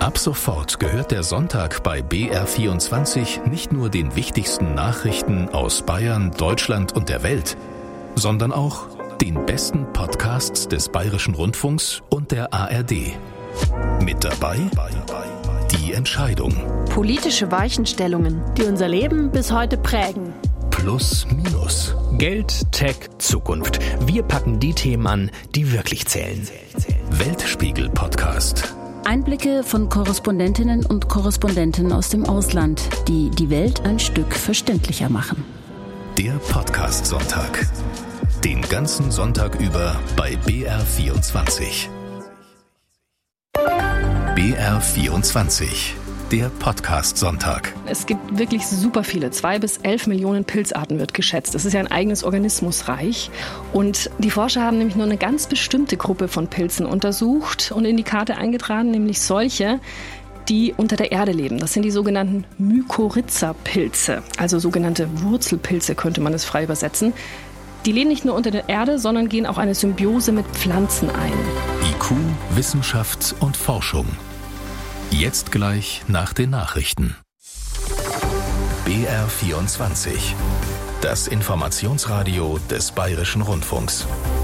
Ab sofort gehört der Sonntag bei BR24 nicht nur den wichtigsten Nachrichten aus Bayern, Deutschland und der Welt, sondern auch den besten Podcasts des Bayerischen Rundfunks und der ARD. Mit dabei Die Entscheidung. Politische Weichenstellungen, die unser Leben bis heute prägen. Plus, minus. Geld, Tech, Zukunft. Wir packen die Themen an, die wirklich zählen. Weltspiegel-Podcast. Einblicke von Korrespondentinnen und Korrespondenten aus dem Ausland, die die Welt ein Stück verständlicher machen. Der Podcast-Sonntag. Den ganzen Sonntag über bei BR24. BR24. Der Podcast-Sonntag. Es gibt wirklich super viele. 2 bis 11 Millionen Pilzarten wird geschätzt. Das ist ja ein eigenes Organismusreich. Und die Forscher haben nämlich nur eine ganz bestimmte Gruppe von Pilzen untersucht und in die Karte eingetragen, nämlich solche, die unter der Erde leben. Das sind die sogenannten Mykorrhiza-Pilze, also sogenannte Wurzelpilze könnte man es frei übersetzen. Die leben nicht nur unter der Erde, sondern gehen auch eine Symbiose mit Pflanzen ein. IQ, Wissenschaft und Forschung. Jetzt gleich nach den Nachrichten. BR24. Das Informationsradio des Bayerischen Rundfunks.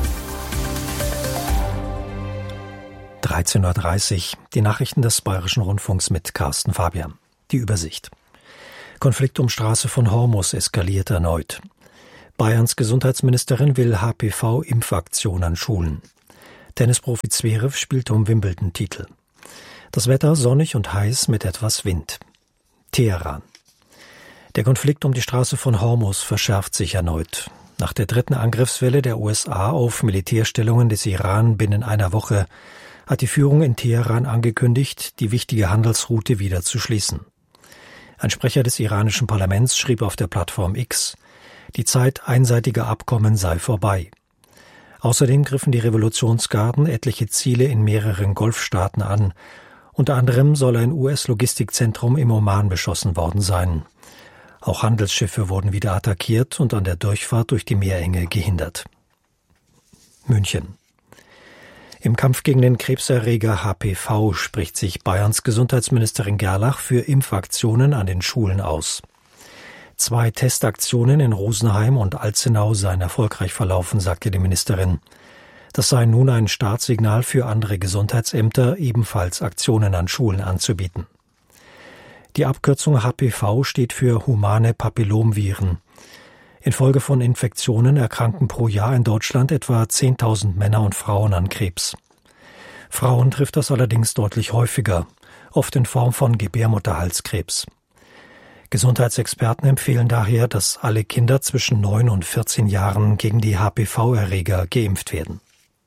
13.30 Uhr. Die Nachrichten des Bayerischen Rundfunks mit Carsten Fabian. Die Übersicht. Konflikt um Straße von Hormus eskaliert erneut. Bayerns Gesundheitsministerin will HPV-Impfaktion an Schulen. Tennisprofi Zverev spielt um Wimbledon-Titel. Das Wetter sonnig und heiß mit etwas Wind. Teheran. Der Konflikt um die Straße von Hormus verschärft sich erneut. Nach der dritten Angriffswelle der USA auf Militärstellungen des Iran binnen einer Woche hat die Führung in Teheran angekündigt, die wichtige Handelsroute wieder zu schließen. Ein Sprecher des iranischen Parlaments schrieb auf der Plattform X, die Zeit einseitiger Abkommen sei vorbei. Außerdem griffen die Revolutionsgarden etliche Ziele in mehreren Golfstaaten an. Unter anderem soll ein US-Logistikzentrum im Oman beschossen worden sein. Auch Handelsschiffe wurden wieder attackiert und an der Durchfahrt durch die Meerenge gehindert. München. Im Kampf gegen den Krebserreger HPV spricht sich Bayerns Gesundheitsministerin Gerlach für Impfaktionen an den Schulen aus. 2 Testaktionen in Rosenheim und Alzenau seien erfolgreich verlaufen, sagte die Ministerin. Das sei nun ein Startsignal für andere Gesundheitsämter, ebenfalls Aktionen an Schulen anzubieten. Die Abkürzung HPV steht für humane Papillomviren. Infolge von Infektionen erkranken pro Jahr in Deutschland etwa 10.000 Männer und Frauen an Krebs. Frauen trifft das allerdings deutlich häufiger, oft in Form von Gebärmutterhalskrebs. Gesundheitsexperten empfehlen daher, dass alle Kinder zwischen 9 und 14 Jahren gegen die HPV-Erreger geimpft werden.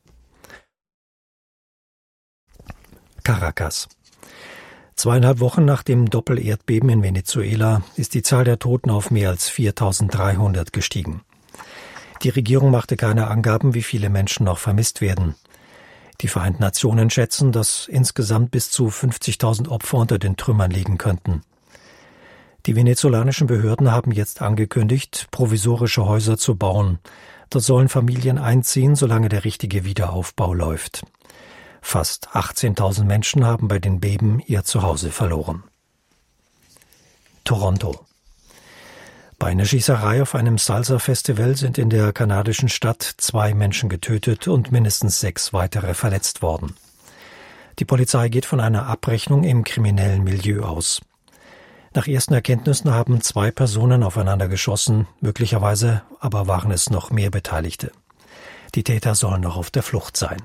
Caracas. 2,5 Wochen nach dem Doppelerdbeben in Venezuela ist die Zahl der Toten auf mehr als 4.300 gestiegen. Die Regierung machte keine Angaben, wie viele Menschen noch vermisst werden. Die Vereinten Nationen schätzen, dass insgesamt bis zu 50.000 Opfer unter den Trümmern liegen könnten. Die venezolanischen Behörden haben jetzt angekündigt, provisorische Häuser zu bauen. Dort sollen Familien einziehen, solange der richtige Wiederaufbau läuft. Fast 18.000 Menschen haben bei den Beben ihr Zuhause verloren. Toronto. Bei einer Schießerei auf einem Salsa-Festival sind in der kanadischen Stadt 2 Menschen getötet und mindestens 6 weitere verletzt worden. Die Polizei geht von einer Abrechnung im kriminellen Milieu aus. Nach ersten Erkenntnissen haben 2 Personen aufeinander geschossen, möglicherweise aber waren es noch mehr Beteiligte. Die Täter sollen noch auf der Flucht sein.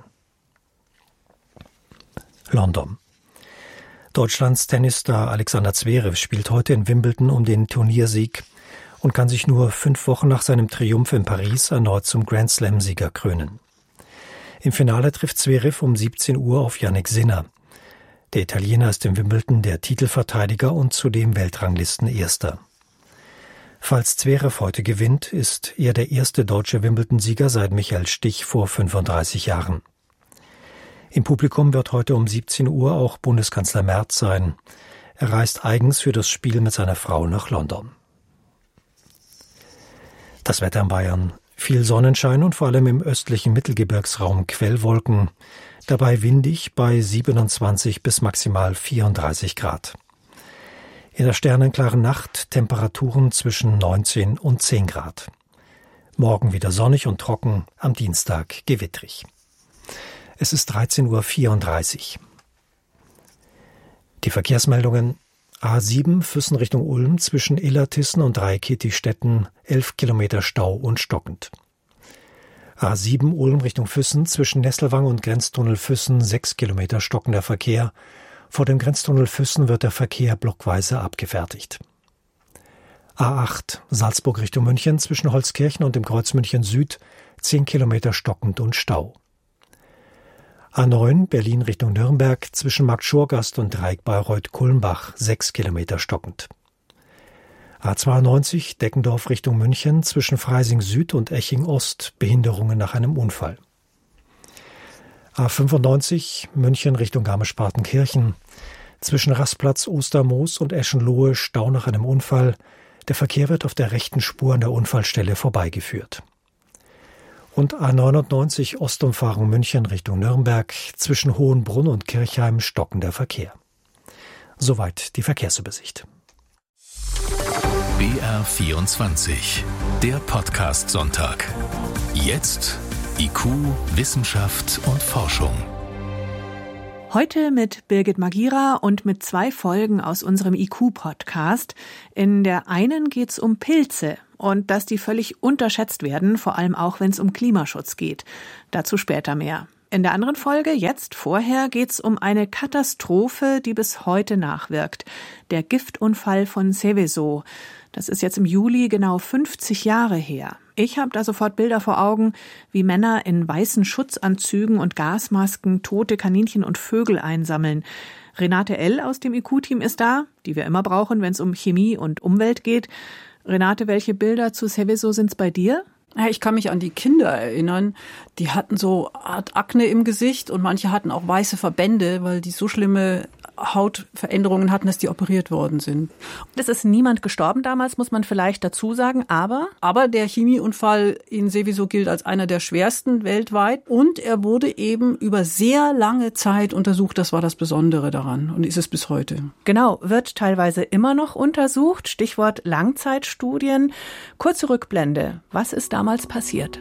London. Deutschlands Tennisstar Alexander Zverev spielt heute in Wimbledon um den Turniersieg und kann sich nur 5 Wochen nach seinem Triumph in Paris erneut zum Grand-Slam-Sieger krönen. Im Finale trifft Zverev um 17 Uhr auf Jannik Sinner. Der Italiener ist in Wimbledon der Titelverteidiger und zudem Weltranglistenerster. Falls Zverev heute gewinnt, ist er der erste deutsche Wimbledon-Sieger seit Michael Stich vor 35 Jahren. Im Publikum wird heute um 17 Uhr auch Bundeskanzler Merz sein. Er reist eigens für das Spiel mit seiner Frau nach London. Das Wetter in Bayern. Viel Sonnenschein und vor allem im östlichen Mittelgebirgsraum Quellwolken. dabei windig bei 27 bis maximal 34 Grad. In der sternenklaren Nacht Temperaturen zwischen 19 und 10 Grad. Morgen wieder sonnig und trocken, am Dienstag gewittrig. Es ist 13.34 Uhr. Die Verkehrsmeldungen: A7 Füssen Richtung Ulm zwischen Illertissen und Reikittistetten 11 Kilometer Stau und stockend. A7 Ulm Richtung Füssen zwischen Nesselwang und Grenztunnel Füssen 6 Kilometer stockender Verkehr. Vor dem Grenztunnel Füssen wird der Verkehr blockweise abgefertigt. A8 Salzburg Richtung München zwischen Holzkirchen und dem Kreuz München Süd 10 Kilometer stockend und Stau. A9 Berlin Richtung Nürnberg zwischen Markt Schurgast und Dreieck-Bayreuth-Kulmbach 6 Kilometer stockend. A92 Deckendorf Richtung München zwischen Freising Süd und Eching Ost Behinderungen nach einem Unfall. A95 München Richtung Garmisch-Partenkirchen zwischen Rastplatz Ostermoos und Eschenlohe Stau nach einem Unfall. Der Verkehr wird auf der rechten Spur an der Unfallstelle vorbeigeführt. Und A99 Ostumfahrung München Richtung Nürnberg zwischen Hohenbrunn und Kirchheim stockender Verkehr. Soweit die Verkehrsübersicht. BR24, der Podcast Sonntag. Jetzt IQ, Wissenschaft und Forschung. Heute mit Birgit Magira und mit 2 Folgen aus unserem IQ-Podcast. In der einen geht's um Pilze und dass die völlig unterschätzt werden, vor allem auch, wenn es um Klimaschutz geht. Dazu später mehr. In der anderen Folge, jetzt vorher, geht's um eine Katastrophe, die bis heute nachwirkt. Der Giftunfall von Seveso. Das ist jetzt im Juli genau 50 Jahre her. Ich habe da sofort Bilder vor Augen, wie Männer in weißen Schutzanzügen und Gasmasken tote Kaninchen und Vögel einsammeln. Renate L. aus dem IQ-Team ist da, die wir immer brauchen, wenn es um Chemie und Umwelt geht. Renate, welche Bilder zu Seveso sind's bei dir? Ja, ich kann mich an die Kinder erinnern, die hatten so Art Akne im Gesicht und manche hatten auch weiße Verbände, weil die so schlimme Hautveränderungen hatten, dass die operiert worden sind. Es ist niemand gestorben damals, muss man vielleicht dazu sagen, aber der Chemieunfall in Seveso gilt als einer der schwersten weltweit und er wurde eben über sehr lange Zeit untersucht. Das war das Besondere daran und ist es bis heute. Genau, wird teilweise immer noch untersucht. Stichwort Langzeitstudien. Kurze Rückblende. Was ist damals passiert?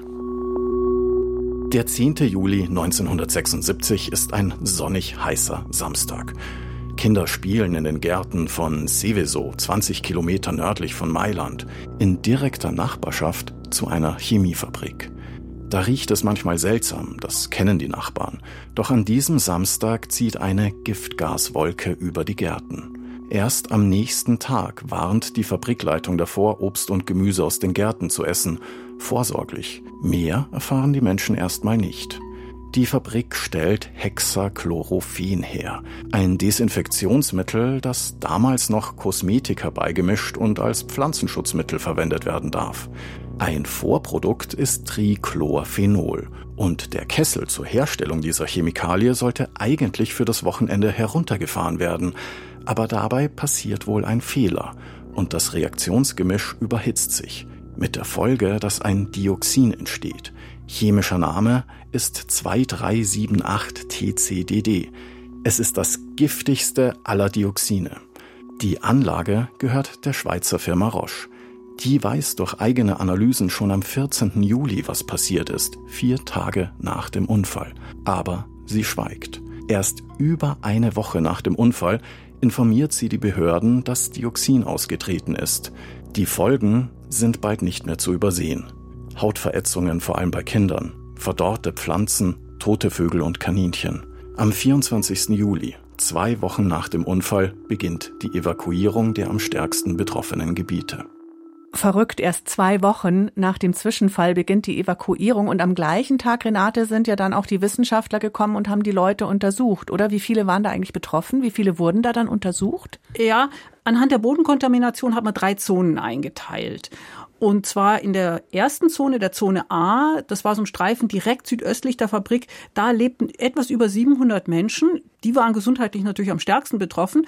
Der 10. Juli 1976 ist ein sonnig heißer Samstag. Kinder spielen in den Gärten von Seveso, 20 Kilometer nördlich von Mailand, in direkter Nachbarschaft zu einer Chemiefabrik. Da riecht es manchmal seltsam, das kennen die Nachbarn. Doch an diesem Samstag zieht eine Giftgaswolke über die Gärten. Erst am nächsten Tag warnt die Fabrikleitung davor, Obst und Gemüse aus den Gärten zu essen. Vorsorglich. Mehr erfahren die Menschen erstmal nicht. Die Fabrik stellt Hexachlorofen her, ein Desinfektionsmittel, das damals noch Kosmetika beigemischt und als Pflanzenschutzmittel verwendet werden darf. Ein Vorprodukt ist Trichlorphenol und der Kessel zur Herstellung dieser Chemikalie sollte eigentlich für das Wochenende heruntergefahren werden, aber dabei passiert wohl ein Fehler und das Reaktionsgemisch überhitzt sich. Mit der Folge, dass ein Dioxin entsteht. Chemischer Name ist 2378-TCDD. Es ist das giftigste aller Dioxine. Die Anlage gehört der Schweizer Firma Roche. Die weiß durch eigene Analysen schon am 14. Juli, was passiert ist, 4 Tage nach dem Unfall. Aber sie schweigt. Erst über eine Woche nach dem Unfall informiert sie die Behörden, dass Dioxin ausgetreten ist. Die Folgen sind bald nicht mehr zu übersehen. Hautverätzungen vor allem bei Kindern, verdorrte Pflanzen, tote Vögel und Kaninchen. Am 24. Juli, 2 Wochen nach dem Unfall, beginnt die Evakuierung der am stärksten betroffenen Gebiete. Verrückt, erst 2 Wochen nach dem Zwischenfall beginnt die Evakuierung und am gleichen Tag, Renate, sind ja dann auch die Wissenschaftler gekommen und haben die Leute untersucht, oder? Wie viele waren da eigentlich betroffen? Wie viele wurden da dann untersucht? Ja, anhand der Bodenkontamination hat man 3 Zonen eingeteilt. Und zwar in der ersten Zone, der Zone A, das war so ein Streifen direkt südöstlich der Fabrik, da lebten etwas über 700 Menschen. Die waren gesundheitlich natürlich am stärksten betroffen.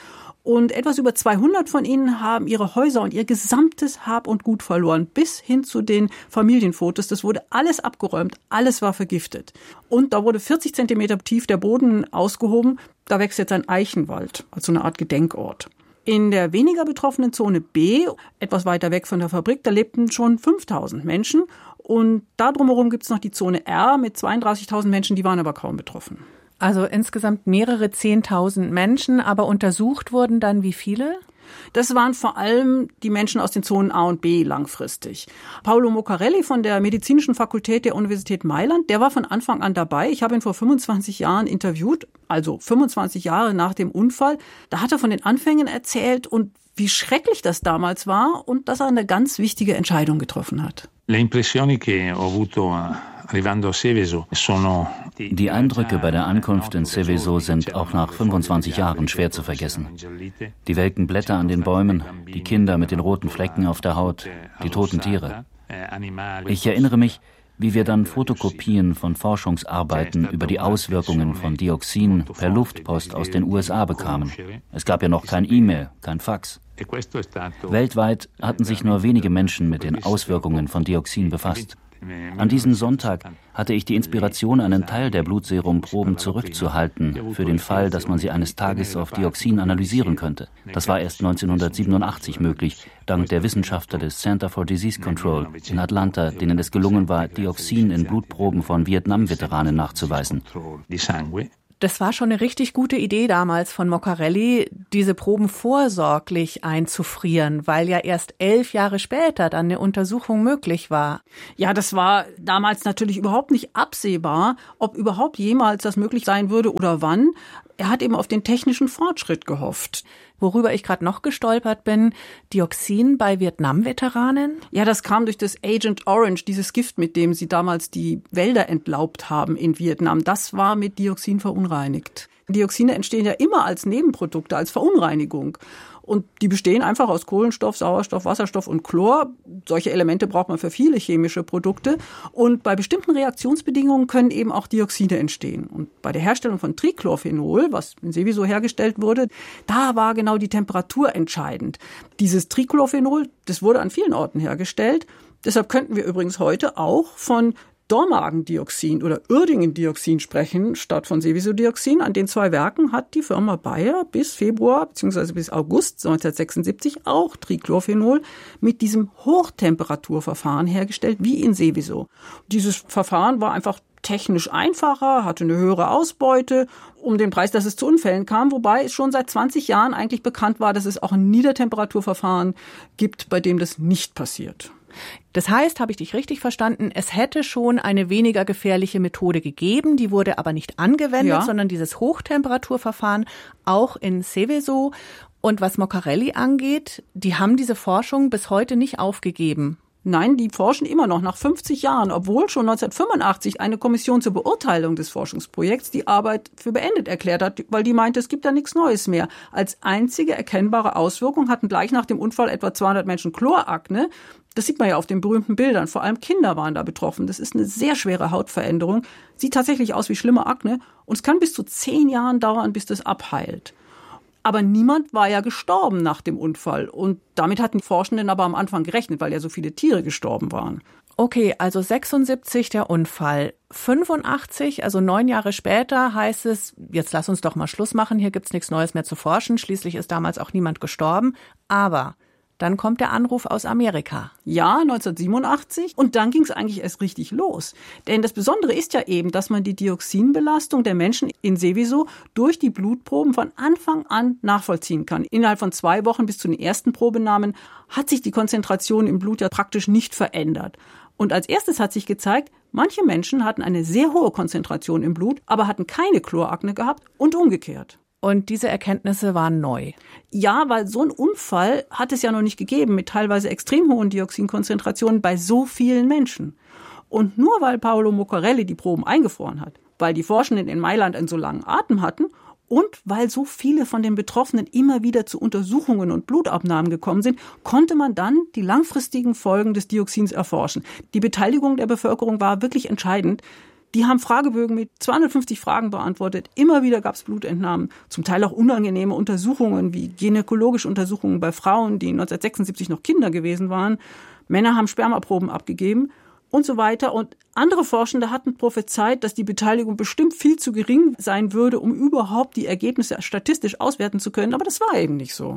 Und etwas über 200 von ihnen haben ihre Häuser und ihr gesamtes Hab und Gut verloren, bis hin zu den Familienfotos. Das wurde alles abgeräumt, alles war vergiftet. Und da wurde 40 Zentimeter tief der Boden ausgehoben. Da wächst jetzt ein Eichenwald, also eine Art Gedenkort. In der weniger betroffenen Zone B, etwas weiter weg von der Fabrik, da lebten schon 5.000 Menschen. Und da drumherum gibt es noch die Zone R mit 32.000 Menschen, die waren aber kaum betroffen. Also insgesamt mehrere 10.000 Menschen, aber untersucht wurden dann wie viele? Das waren vor allem die Menschen aus den Zonen A und B langfristig. Paolo Moccarelli von der Medizinischen Fakultät der Universität Mailand, der war von Anfang an dabei. Ich habe ihn vor 25 Jahren interviewt, also 25 Jahre nach dem Unfall. Da hat er von den Anfängen erzählt und wie schrecklich das damals war und dass er eine ganz wichtige Entscheidung getroffen hat. Le impressioni che ho avuto arrivando a Seveso sono. Die Eindrücke bei der Ankunft in Seveso sind auch nach 25 Jahren schwer zu vergessen. Die welken Blätter an den Bäumen, die Kinder mit den roten Flecken auf der Haut, die toten Tiere. Ich erinnere mich, wie wir dann Fotokopien von Forschungsarbeiten über die Auswirkungen von Dioxin per Luftpost aus den USA bekamen. Es gab ja noch kein E-Mail, kein Fax. Weltweit hatten sich nur wenige Menschen mit den Auswirkungen von Dioxin befasst. An diesem Sonntag hatte ich die Inspiration, einen Teil der Blutserumproben zurückzuhalten, für den Fall, dass man sie eines Tages auf Dioxin analysieren könnte. Das war erst 1987 möglich, dank der Wissenschaftler des Center for Disease Control in Atlanta, denen es gelungen war, Dioxin in Blutproben von Vietnam-Veteranen nachzuweisen. Das war schon eine richtig gute Idee damals von Moccarelli, diese Proben vorsorglich einzufrieren, weil ja erst 11 Jahre später dann eine Untersuchung möglich war. Ja, das war damals natürlich überhaupt nicht absehbar, ob überhaupt jemals das möglich sein würde oder wann. Er hat eben auf den technischen Fortschritt gehofft. Worüber ich gerade noch gestolpert bin, Dioxin bei Vietnam-Veteranen? Ja, das kam durch das Agent Orange, dieses Gift, mit dem sie damals die Wälder entlaubt haben in Vietnam. Das war mit Dioxin verunreinigt. Dioxine entstehen ja immer als Nebenprodukte, als Verunreinigung. Und die bestehen einfach aus Kohlenstoff, Sauerstoff, Wasserstoff und Chlor. Solche Elemente braucht man für viele chemische Produkte. Und bei bestimmten Reaktionsbedingungen können eben auch Dioxine entstehen. Und bei der Herstellung von Trichlorphenol, was in Seveso hergestellt wurde, da war genau die Temperatur entscheidend. Dieses Trichlorphenol, das wurde an vielen Orten hergestellt. Deshalb könnten wir übrigens heute auch von Dormagendioxin oder Uerdingen-Dioxin sprechen, statt von Seveso-Dioxin. An den 2 Werken hat die Firma Bayer bis Februar bzw. bis August 1976 auch Trichlorphenol mit diesem Hochtemperaturverfahren hergestellt, wie in Seveso. Dieses Verfahren war einfach technisch einfacher, hatte eine höhere Ausbeute, um den Preis, dass es zu Unfällen kam, wobei es schon seit 20 Jahren eigentlich bekannt war, dass es auch ein Niedertemperaturverfahren gibt, bei dem das nicht passiert. Das heißt, habe ich dich richtig verstanden, es hätte schon eine weniger gefährliche Methode gegeben, die wurde aber nicht angewendet, sondern dieses Hochtemperaturverfahren auch in Seveso. Und was Moccarelli angeht, die haben diese Forschung bis heute nicht aufgegeben. Nein, die forschen immer noch nach 50 Jahren, obwohl schon 1985 eine Kommission zur Beurteilung des Forschungsprojekts die Arbeit für beendet erklärt hat, weil die meinte, es gibt da nichts Neues mehr. Als einzige erkennbare Auswirkung hatten gleich nach dem Unfall etwa 200 Menschen Chlorakne. Das sieht man ja auf den berühmten Bildern. Vor allem Kinder waren da betroffen. Das ist eine sehr schwere Hautveränderung. Sieht tatsächlich aus wie schlimme Akne. Und es kann bis zu 10 Jahren dauern, bis das abheilt. Aber niemand war ja gestorben nach dem Unfall. Und damit hatten die Forschenden aber am Anfang gerechnet, weil ja so viele Tiere gestorben waren. Okay, also 76 der Unfall. 85, also 9 Jahre später, heißt es, jetzt lass uns doch mal Schluss machen, hier gibt's nichts Neues mehr zu forschen. Schließlich ist damals auch niemand gestorben. Aber dann kommt der Anruf aus Amerika. Ja, 1987. Und dann ging es eigentlich erst richtig los. Denn das Besondere ist ja eben, dass man die Dioxinbelastung der Menschen in Seveso durch die Blutproben von Anfang an nachvollziehen kann. Innerhalb von 2 Wochen bis zu den ersten Probenahmen hat sich die Konzentration im Blut ja praktisch nicht verändert. Und als erstes hat sich gezeigt, manche Menschen hatten eine sehr hohe Konzentration im Blut, aber hatten keine Chlorakne gehabt und umgekehrt. Und diese Erkenntnisse waren neu. Ja, weil so ein Unfall hat es ja noch nicht gegeben mit teilweise extrem hohen Dioxinkonzentrationen bei so vielen Menschen. Und nur weil Paolo Moccarelli die Proben eingefroren hat, weil die Forschenden in Mailand einen so langen Atem hatten und weil so viele von den Betroffenen immer wieder zu Untersuchungen und Blutabnahmen gekommen sind, konnte man dann die langfristigen Folgen des Dioxins erforschen. Die Beteiligung der Bevölkerung war wirklich entscheidend. Die haben Fragebögen mit 250 Fragen beantwortet. Immer wieder gab es Blutentnahmen, zum Teil auch unangenehme Untersuchungen wie gynäkologische Untersuchungen bei Frauen, die 1976 noch Kinder gewesen waren. Männer haben Spermaproben abgegeben und so weiter. Und andere Forschende hatten prophezeit, dass die Beteiligung bestimmt viel zu gering sein würde, um überhaupt die Ergebnisse statistisch auswerten zu können. Aber das war eben nicht so.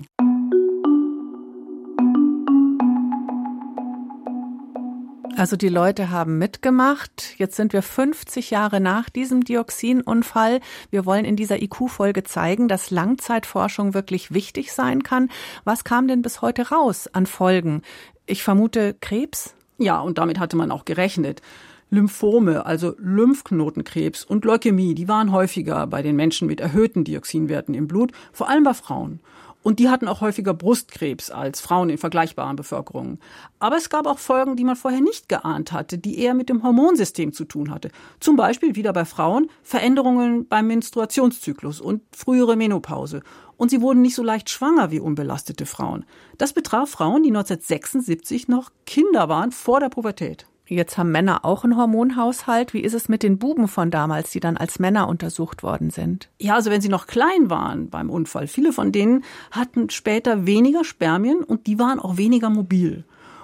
Also die Leute haben mitgemacht. Jetzt sind wir 50 Jahre nach diesem Dioxinunfall. Wir wollen in dieser IQ-Folge zeigen, dass Langzeitforschung wirklich wichtig sein kann. Was kam denn bis heute raus an Folgen? Ich vermute Krebs? Ja, und damit hatte man auch gerechnet. Lymphome, also Lymphknotenkrebs und Leukämie, die waren häufiger bei den Menschen mit erhöhten Dioxinwerten im Blut, vor allem bei Frauen. Und die hatten auch häufiger Brustkrebs als Frauen in vergleichbaren Bevölkerungen. Aber es gab auch Folgen, die man vorher nicht geahnt hatte, die eher mit dem Hormonsystem zu tun hatte. Zum Beispiel wieder bei Frauen Veränderungen beim Menstruationszyklus und frühere Menopause. Und sie wurden nicht so leicht schwanger wie unbelastete Frauen. Das betraf Frauen, die 1976 noch Kinder waren vor der Pubertät. Jetzt haben Männer auch einen Hormonhaushalt. Wie ist es mit den Buben von damals, die dann als Männer untersucht worden sind? Ja, also wenn sie noch klein waren beim Unfall, viele von denen hatten später weniger Spermien und die waren auch weniger mobil.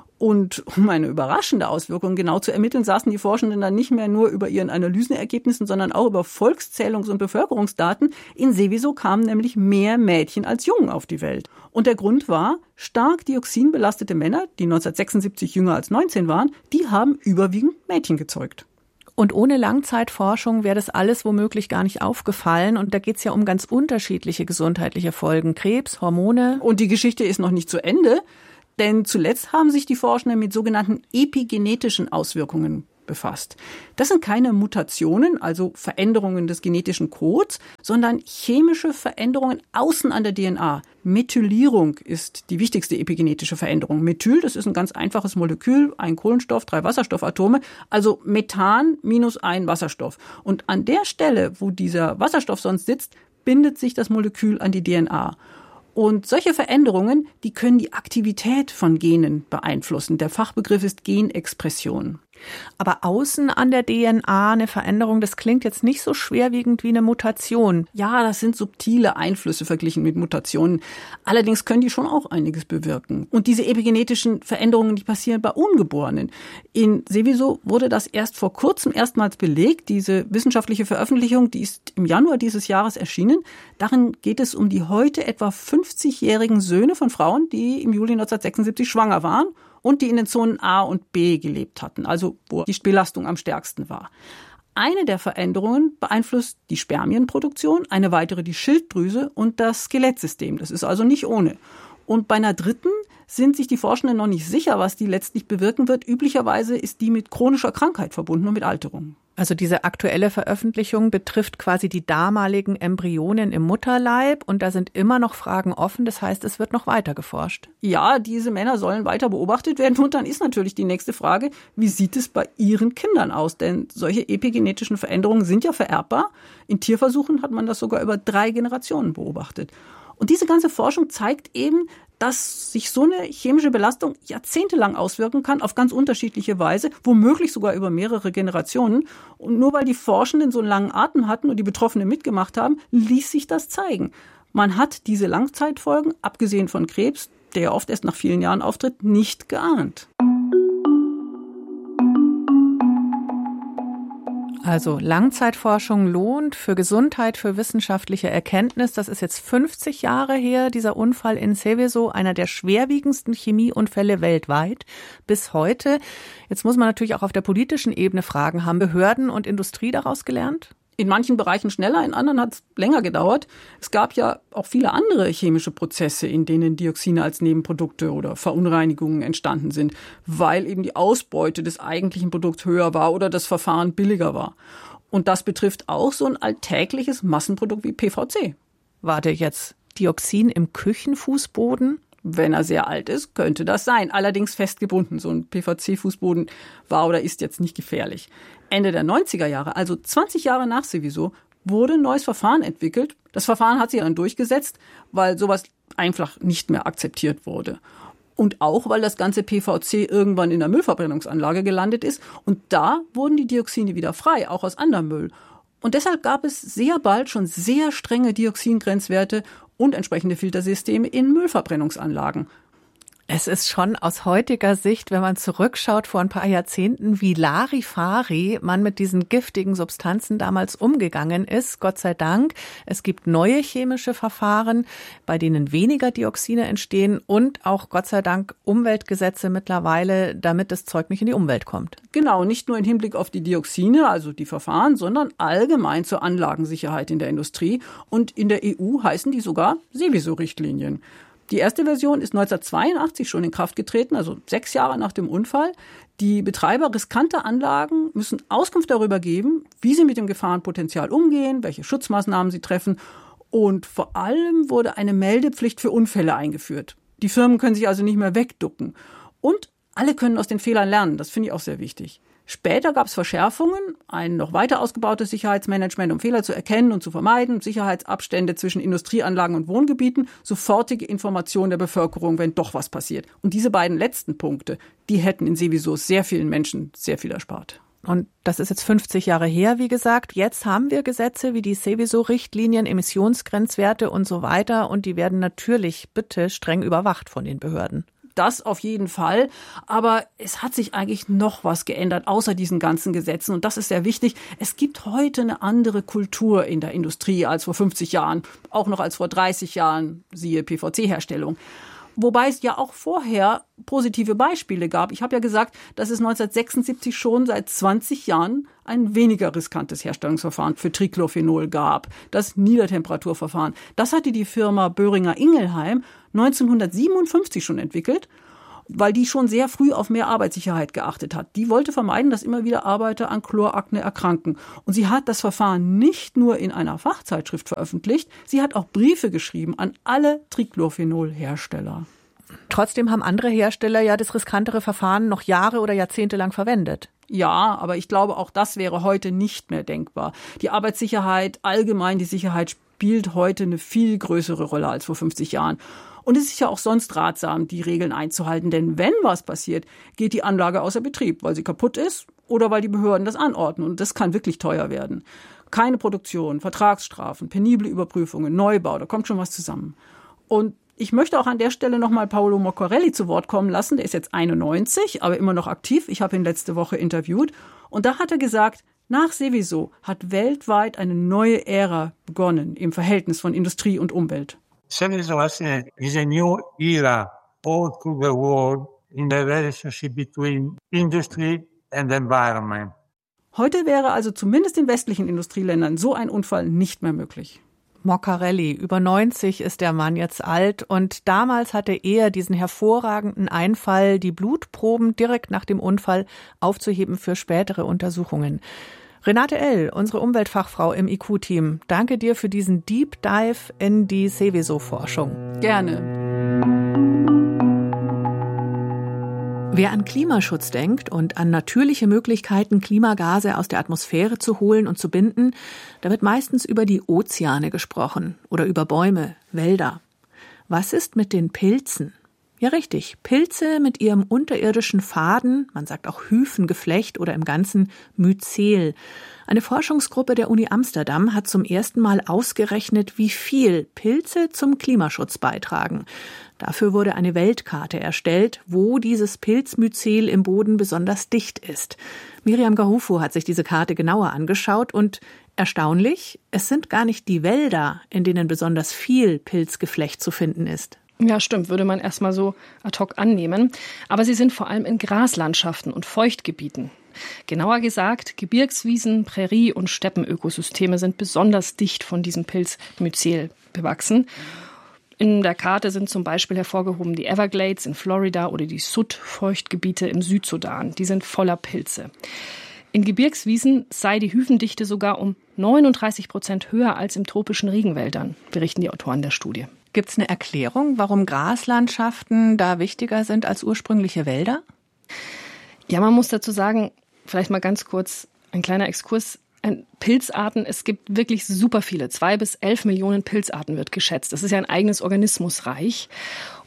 Und um eine überraschende Auswirkung genau zu ermitteln, saßen die Forschenden dann nicht mehr nur über ihren Analysenergebnissen, sondern auch über Volkszählungs- und Bevölkerungsdaten. In Seveso kamen nämlich mehr Mädchen als Jungen auf die Welt. Und der Grund war, stark dioxinbelastete Männer, die 1976 jünger als 19 waren, die haben überwiegend Mädchen gezeugt. Und ohne Langzeitforschung wäre das alles womöglich gar nicht aufgefallen. Und da geht es ja um ganz unterschiedliche gesundheitliche Folgen. Krebs, Hormone. Und die Geschichte ist noch nicht zu Ende. Denn zuletzt haben sich die Forschenden mit sogenannten epigenetischen Auswirkungen befasst. Das sind keine Mutationen, also Veränderungen des genetischen Codes, sondern chemische Veränderungen außen an der DNA. Methylierung ist die wichtigste epigenetische Veränderung. Methyl, das ist ein ganz einfaches Molekül, ein Kohlenstoff, 3 Wasserstoffatome, also Methan minus ein Wasserstoff. Und an der Stelle, wo dieser Wasserstoff sonst sitzt, bindet sich das Molekül an die DNA. Und solche Veränderungen, die können die Aktivität von Genen beeinflussen. Der Fachbegriff ist Genexpression. Aber außen an der DNA eine Veränderung, das klingt jetzt nicht so schwerwiegend wie eine Mutation. Ja, das sind subtile Einflüsse verglichen mit Mutationen. Allerdings können die schon auch einiges bewirken. Und diese epigenetischen Veränderungen, die passieren bei Ungeborenen. In Seveso wurde das erst vor kurzem erstmals belegt. Diese wissenschaftliche Veröffentlichung, die ist im Januar dieses Jahres erschienen. Darin geht es um die heute etwa 50-jährigen Söhne von Frauen, die im Juli 1976 schwanger waren und die in den Zonen A und B gelebt hatten, also wo die Belastung am stärksten war. Eine der Veränderungen beeinflusst die Spermienproduktion, eine weitere die Schilddrüse und das Skelettsystem. Das ist also nicht ohne. Und bei einer dritten sind sich die Forschenden noch nicht sicher, was die letztlich bewirken wird. Üblicherweise ist die mit chronischer Krankheit verbunden und mit Alterung. Also diese aktuelle Veröffentlichung betrifft quasi die damaligen Embryonen im Mutterleib und da sind immer noch Fragen offen. Das heißt, es wird noch weiter geforscht. Ja, diese Männer sollen weiter beobachtet werden und dann ist natürlich die nächste Frage, wie sieht es bei ihren Kindern aus? Denn solche epigenetischen Veränderungen sind ja vererbbar. In Tierversuchen hat man das sogar über 3 Generationen beobachtet. Und diese ganze Forschung zeigt eben, dass sich so eine chemische Belastung jahrzehntelang auswirken kann, auf ganz unterschiedliche Weise, womöglich sogar über mehrere Generationen. Und nur weil die Forschenden so einen langen Atem hatten und die Betroffenen mitgemacht haben, ließ sich das zeigen. Man hat diese Langzeitfolgen, abgesehen von Krebs, der ja oft erst nach vielen Jahren auftritt, nicht geahnt. Also Langzeitforschung lohnt für Gesundheit, für wissenschaftliche Erkenntnis. Das ist jetzt 50 Jahre her, dieser Unfall in Seveso, einer der schwerwiegendsten Chemieunfälle weltweit bis heute. Jetzt muss man natürlich auch auf der politischen Ebene fragen, haben Behörden und Industrie daraus gelernt? In manchen Bereichen schneller, in anderen hat es länger gedauert. Es gab ja auch viele andere chemische Prozesse, in denen Dioxine als Nebenprodukte oder Verunreinigungen entstanden sind, weil eben die Ausbeute des eigentlichen Produkts höher war oder das Verfahren billiger war. Und das betrifft auch so ein alltägliches Massenprodukt wie PVC. Warte jetzt, Dioxin im Küchenfußboden? Wenn er sehr alt ist, könnte das sein. Allerdings festgebunden. So ein PVC-Fußboden war oder ist jetzt nicht gefährlich. Ende der 90er Jahre, also 20 Jahre nach Seveso, wurde ein neues Verfahren entwickelt. Das Verfahren hat sich dann durchgesetzt, weil sowas einfach nicht mehr akzeptiert wurde. Und auch, weil das ganze PVC irgendwann in der Müllverbrennungsanlage gelandet ist. Und da wurden die Dioxine wieder frei, auch aus anderem Müll. Und deshalb gab es sehr bald schon sehr strenge Dioxingrenzwerte und entsprechende Filtersysteme in Müllverbrennungsanlagen. Es ist schon aus heutiger Sicht, wenn man zurückschaut vor ein paar Jahrzehnten, wie Larifari man mit diesen giftigen Substanzen damals umgegangen ist. Gott sei Dank. Es gibt neue chemische Verfahren, bei denen weniger Dioxine entstehen und auch Gott sei Dank Umweltgesetze mittlerweile, damit das Zeug nicht in die Umwelt kommt. Genau, nicht nur im Hinblick auf die Dioxine, also die Verfahren, sondern allgemein zur Anlagensicherheit in der Industrie. Und in der EU heißen die sogar Seveso-Richtlinien. Die erste Version ist 1982 schon in Kraft getreten, also 6 Jahre nach dem Unfall. Die Betreiber riskanter Anlagen müssen Auskunft darüber geben, wie sie mit dem Gefahrenpotenzial umgehen, welche Schutzmaßnahmen sie treffen. Und vor allem wurde eine Meldepflicht für Unfälle eingeführt. Die Firmen können sich also nicht mehr wegducken. Und alle können aus den Fehlern lernen. Das finde ich auch sehr wichtig. Später gab es Verschärfungen, ein noch weiter ausgebautes Sicherheitsmanagement, um Fehler zu erkennen und zu vermeiden, Sicherheitsabstände zwischen Industrieanlagen und Wohngebieten, sofortige Information der Bevölkerung, wenn doch was passiert. Und diese beiden letzten Punkte, die hätten in Seveso sehr vielen Menschen sehr viel erspart. Und das ist jetzt 50 Jahre her, wie gesagt. Jetzt haben wir Gesetze wie die Seveso-Richtlinien, Emissionsgrenzwerte und so weiter. Und die werden natürlich bitte streng überwacht von den Behörden. Das auf jeden Fall. Aber es hat sich eigentlich noch was geändert, außer diesen ganzen Gesetzen. Und das ist sehr wichtig. Es gibt heute eine andere Kultur in der Industrie als vor 50 Jahren, auch noch als vor 30 Jahren, siehe PVC-Herstellung. Wobei es ja auch vorher positive Beispiele gab. Ich habe ja gesagt, dass es 1976 schon seit 20 Jahren ein weniger riskantes Herstellungsverfahren für Trichlorphenol gab. Das Niedertemperaturverfahren. Das hatte die Firma Boehringer Ingelheim 1957 schon entwickelt, weil die schon sehr früh auf mehr Arbeitssicherheit geachtet hat. Die wollte vermeiden, dass immer wieder Arbeiter an Chlorakne erkranken. Und sie hat das Verfahren nicht nur in einer Fachzeitschrift veröffentlicht, sie hat auch Briefe geschrieben an alle Trichlorphenol-Hersteller. Trotzdem haben andere Hersteller ja das riskantere Verfahren noch Jahre oder Jahrzehnte lang verwendet. Ja, aber ich glaube, auch das wäre heute nicht mehr denkbar. Die Arbeitssicherheit, allgemein die Sicherheit spielt heute eine viel größere Rolle als vor 50 Jahren. Und es ist ja auch sonst ratsam, die Regeln einzuhalten. Denn wenn was passiert, geht die Anlage außer Betrieb, weil sie kaputt ist oder weil die Behörden das anordnen. Und das kann wirklich teuer werden. Keine Produktion, Vertragsstrafen, penible Überprüfungen, Neubau, da kommt schon was zusammen. Und ich möchte auch an der Stelle nochmal Paolo Moccarelli zu Wort kommen lassen. Der ist jetzt 91, aber immer noch aktiv. Ich habe ihn letzte Woche interviewt. Und da hat er gesagt, nach Seveso hat weltweit eine neue Ära begonnen im Verhältnis von Industrie und Umwelt. Seveso is a new era all through the world in the relationship between industry and environment. Heute wäre also zumindest in westlichen Industrieländern so ein Unfall nicht mehr möglich. Moccarelli, über 90 ist der Mann jetzt alt und damals hatte er diesen hervorragenden Einfall, die Blutproben direkt nach dem Unfall aufzuheben für spätere Untersuchungen. Renate L., unsere Umweltfachfrau im IQ-Team, danke dir für diesen Deep Dive in die Seveso-Forschung. Gerne. Wer an Klimaschutz denkt und an natürliche Möglichkeiten, Klimagase aus der Atmosphäre zu holen und zu binden, da wird meistens über die Ozeane gesprochen oder über Bäume, Wälder. Was ist mit den Pilzen? Ja, richtig. Pilze mit ihrem unterirdischen Faden, man sagt auch Hyphengeflecht oder im Ganzen Myzel. Eine Forschungsgruppe der Uni Amsterdam hat zum ersten Mal ausgerechnet, wie viel Pilze zum Klimaschutz beitragen. Dafür wurde eine Weltkarte erstellt, wo dieses Pilzmyzel im Boden besonders dicht ist. Miriam Garufo hat sich diese Karte genauer angeschaut und erstaunlich, es sind gar nicht die Wälder, in denen besonders viel Pilzgeflecht zu finden ist. Ja, stimmt, würde man erstmal so ad hoc annehmen. Aber sie sind vor allem in Graslandschaften und Feuchtgebieten. Genauer gesagt, Gebirgswiesen, Prärie- und Steppenökosysteme sind besonders dicht von diesem Pilz Myzel bewachsen. In der Karte sind zum Beispiel hervorgehoben die Everglades in Florida oder die Sud-Feuchtgebiete im Südsudan. Die sind voller Pilze. In Gebirgswiesen sei die Hyphendichte sogar um 39% höher als in tropischen Regenwäldern, berichten die Autoren der Studie. Gibt es eine Erklärung, warum Graslandschaften da wichtiger sind als ursprüngliche Wälder? Ja, man muss dazu sagen, vielleicht mal ganz kurz ein kleiner Exkurs. Pilzarten, es gibt wirklich super viele. 2 bis 11 Millionen Pilzarten wird geschätzt. Das ist ja ein eigenes Organismusreich.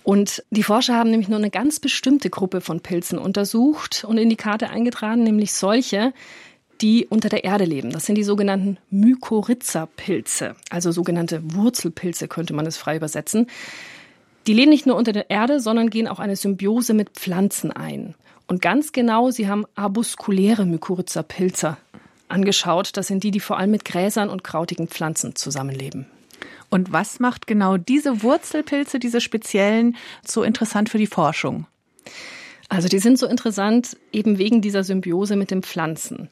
Und die Forscher haben nämlich nur eine ganz bestimmte Gruppe von Pilzen untersucht und in die Karte eingetragen, nämlich solche, die unter der Erde leben. Das sind die sogenannten Mykorrhiza-Pilze, also sogenannte Wurzelpilze, könnte man es frei übersetzen. Die leben nicht nur unter der Erde, sondern gehen auch eine Symbiose mit Pflanzen ein. Und ganz genau, sie haben arbuskuläre Mykorrhiza-Pilze angeschaut. Das sind die vor allem mit Gräsern und krautigen Pflanzen zusammenleben. Und was macht genau diese Wurzelpilze, diese speziellen, so interessant für die Forschung? Also die sind so interessant eben wegen dieser Symbiose mit den Pflanzen.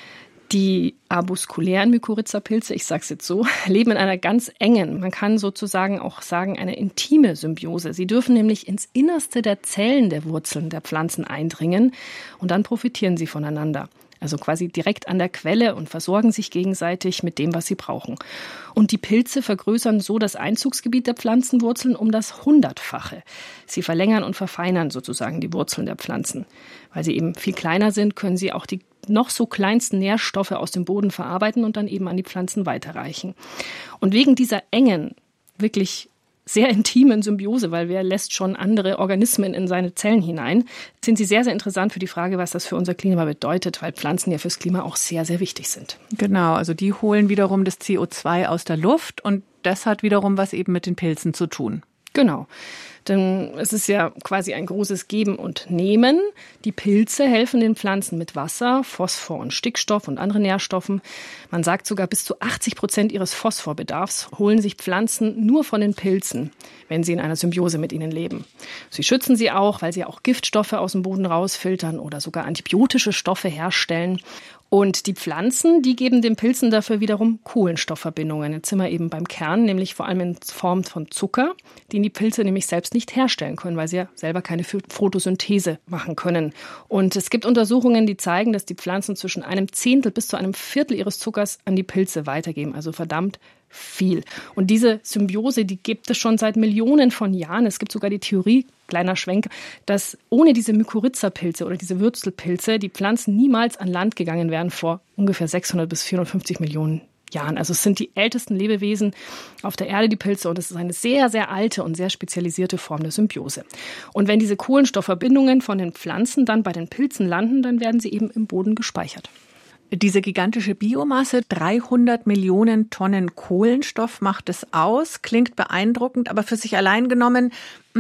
Die arbuskulären Mykorrhiza-Pilze, ich sage es jetzt so, leben in einer ganz engen, man kann sozusagen auch sagen, eine intime Symbiose. Sie dürfen nämlich ins Innerste der Zellen der Wurzeln der Pflanzen eindringen und dann profitieren sie voneinander. Also quasi direkt an der Quelle und versorgen sich gegenseitig mit dem, was sie brauchen. Und die Pilze vergrößern so das Einzugsgebiet der Pflanzenwurzeln um das 100-fache. Sie verlängern und verfeinern sozusagen die Wurzeln der Pflanzen. Weil sie eben viel kleiner sind, können sie auch die noch so kleinsten Nährstoffe aus dem Boden verarbeiten und dann eben an die Pflanzen weiterreichen. Und wegen dieser engen, wirklich sehr intimen Symbiose, weil wer lässt schon andere Organismen in seine Zellen hinein, sind sie sehr, sehr interessant für die Frage, was das für unser Klima bedeutet, weil Pflanzen ja fürs Klima auch sehr, sehr wichtig sind. Genau, also die holen wiederum das CO2 aus der Luft und das hat wiederum was eben mit den Pilzen zu tun. Genau. Denn es ist ja quasi ein großes Geben und Nehmen. Die Pilze helfen den Pflanzen mit Wasser, Phosphor und Stickstoff und anderen Nährstoffen. Man sagt sogar, bis zu 80% ihres Phosphorbedarfs holen sich Pflanzen nur von den Pilzen, wenn sie in einer Symbiose mit ihnen leben. Sie schützen sie auch, weil sie auch Giftstoffe aus dem Boden rausfiltern oder sogar antibiotische Stoffe herstellen. Und die Pflanzen, die geben den Pilzen dafür wiederum Kohlenstoffverbindungen. Jetzt sind wir eben beim Kern, nämlich vor allem in Form von Zucker, den die Pilze nämlich selbst nicht herstellen können, weil sie ja selber keine Photosynthese machen können. Und es gibt Untersuchungen, die zeigen, dass die Pflanzen zwischen einem Zehntel bis zu einem Viertel ihres Zuckers an die Pilze weitergeben. Also verdammt viel. Und diese Symbiose, die gibt es schon seit Millionen von Jahren. Es gibt sogar die Theorie, kleiner Schwenk, dass ohne diese Mykorrhiza-Pilze oder diese Wurzelpilze die Pflanzen niemals an Land gegangen wären vor ungefähr 600 bis 450 Millionen Jahren. Also es sind die ältesten Lebewesen auf der Erde, die Pilze, und es ist eine sehr, sehr alte und sehr spezialisierte Form der Symbiose. Und wenn diese Kohlenstoffverbindungen von den Pflanzen dann bei den Pilzen landen, dann werden sie eben im Boden gespeichert. Diese gigantische Biomasse, 300 Millionen Tonnen Kohlenstoff macht es aus, klingt beeindruckend, aber für sich allein genommen,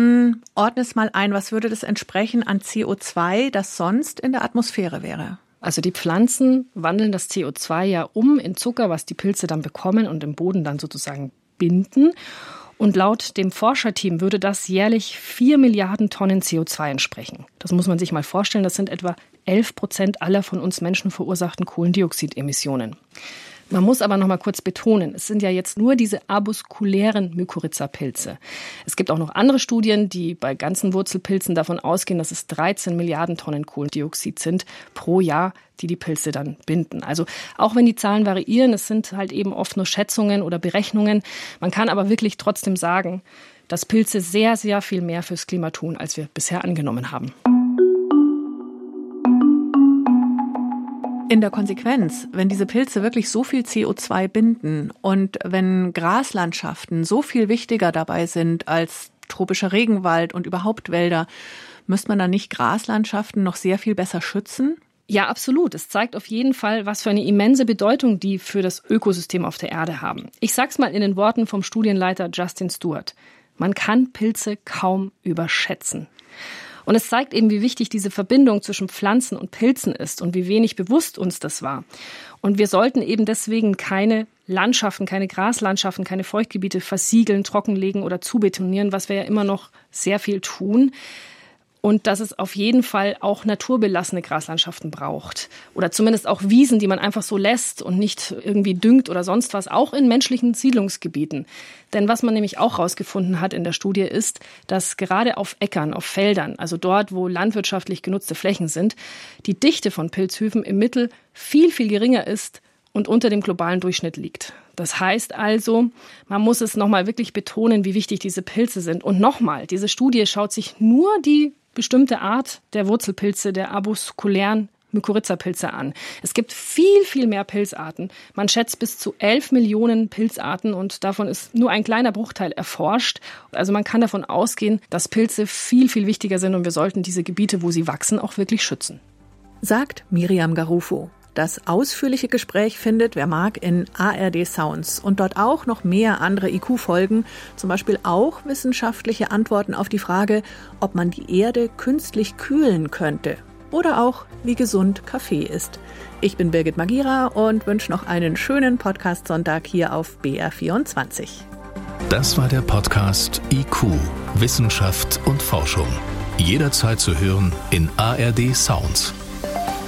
ordne es mal ein, was würde das entsprechen an CO2, das sonst in der Atmosphäre wäre? Also die Pflanzen wandeln das CO2 ja um in Zucker, was die Pilze dann bekommen und im Boden dann sozusagen binden. Und laut dem Forscherteam würde das jährlich 4 Milliarden Tonnen CO2 entsprechen. Das muss man sich mal vorstellen, das sind etwa 11% aller von uns Menschen verursachten Kohlendioxidemissionen. Man muss aber noch mal kurz betonen, es sind ja jetzt nur diese arbuskulären Mykorrhiza-Pilze. Es gibt auch noch andere Studien, die bei ganzen Wurzelpilzen davon ausgehen, dass es 13 Milliarden Tonnen Kohlendioxid sind pro Jahr, die die Pilze dann binden. Also auch wenn die Zahlen variieren, es sind halt eben oft nur Schätzungen oder Berechnungen. Man kann aber wirklich trotzdem sagen, dass Pilze sehr, sehr viel mehr fürs Klima tun, als wir bisher angenommen haben. In der Konsequenz, wenn diese Pilze wirklich so viel CO2 binden und wenn Graslandschaften so viel wichtiger dabei sind als tropischer Regenwald und überhaupt Wälder, müsste man dann nicht Graslandschaften noch sehr viel besser schützen? Ja, absolut. Es zeigt auf jeden Fall, was für eine immense Bedeutung die für das Ökosystem auf der Erde haben. Ich sag's mal in den Worten vom Studienleiter Justin Stewart. Man kann Pilze kaum überschätzen. Und es zeigt eben, wie wichtig diese Verbindung zwischen Pflanzen und Pilzen ist und wie wenig bewusst uns das war. Und wir sollten eben deswegen keine Landschaften, keine Graslandschaften, keine Feuchtgebiete versiegeln, trockenlegen oder zubetonieren, was wir ja immer noch sehr viel tun. Und dass es auf jeden Fall auch naturbelassene Graslandschaften braucht. Oder zumindest auch Wiesen, die man einfach so lässt und nicht irgendwie düngt oder sonst was, auch in menschlichen Siedlungsgebieten. Denn was man nämlich auch rausgefunden hat in der Studie ist, dass gerade auf Äckern, auf Feldern, also dort, wo landwirtschaftlich genutzte Flächen sind, die Dichte von Pilzhüfen im Mittel viel, viel geringer ist und unter dem globalen Durchschnitt liegt. Das heißt also, man muss es nochmal wirklich betonen, wie wichtig diese Pilze sind. Und nochmal, diese Studie schaut sich nur die bestimmte Art der Wurzelpilze, der arbuskulären Mykorrhiza-Pilze an. Es gibt viel, viel mehr Pilzarten. Man schätzt bis zu 11 Millionen Pilzarten und davon ist nur ein kleiner Bruchteil erforscht. Also man kann davon ausgehen, dass Pilze viel, viel wichtiger sind und wir sollten diese Gebiete, wo sie wachsen, auch wirklich schützen. Sagt Miriam Garufo. Das ausführliche Gespräch findet, wer mag, in ARD Sounds und dort auch noch mehr andere IQ-Folgen, zum Beispiel auch wissenschaftliche Antworten auf die Frage, ob man die Erde künstlich kühlen könnte oder auch, wie gesund Kaffee ist. Ich bin Birgit Magira und wünsche noch einen schönen Podcast-Sonntag hier auf BR24. Das war der Podcast IQ, Wissenschaft und Forschung. Jederzeit zu hören in ARD Sounds.